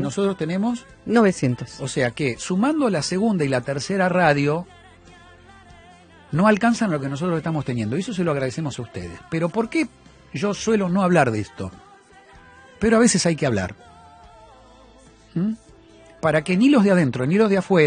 Y nosotros tenemos 900. O sea que, sumando la segunda y la tercera radio, no alcanzan lo que nosotros estamos teniendo. Y eso se lo agradecemos a ustedes. Pero ¿por qué yo suelo no hablar de esto? Pero a veces hay que hablar. Para que ni los de adentro ni los de afuera